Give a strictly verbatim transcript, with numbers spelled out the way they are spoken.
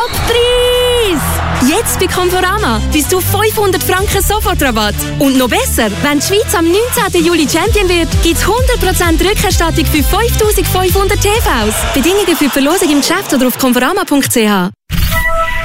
Toppreis! Jetzt bei Conforama bis zu fünfhundert Franken Sofortrabatt. Und noch besser, wenn die Schweiz am neunzehnten Juli Champion wird, gibt es hundert Prozent Rückerstattung für fünftausendfünfhundert T Vs. Bedingungen für die Verlosung im Geschäft oder auf conforama punkt c h.